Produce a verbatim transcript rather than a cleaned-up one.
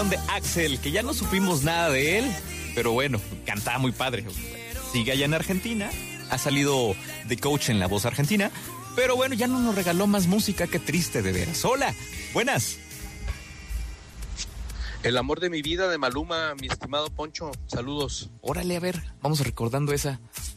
De Axel, que ya no supimos nada de él, pero bueno, cantaba muy padre. Sigue allá en Argentina, ha salido de coach en La Voz Argentina, pero bueno, ya no nos regaló más música, qué triste de veras. Hola, buenas. El amor de mi vida de Maluma, mi estimado Poncho, saludos. Órale, a ver, vamos recordando esa.